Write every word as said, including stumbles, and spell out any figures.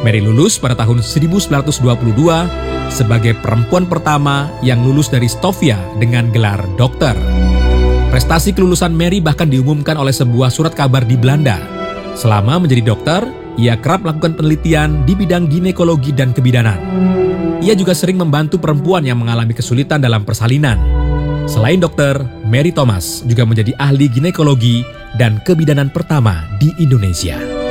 Mary lulus pada tahun seribu sembilan ratus dua puluh dua sebagai perempuan pertama yang lulus dari Stovia dengan gelar dokter. Prestasi kelulusan Mary bahkan diumumkan oleh sebuah surat kabar di Belanda. Selama menjadi dokter, ia kerap melakukan penelitian di bidang ginekologi dan kebidanan. Ia juga sering membantu perempuan yang mengalami kesulitan dalam persalinan. Selain dokter, Mary Thomas juga menjadi ahli ginekologi dan kebidanan pertama di Indonesia.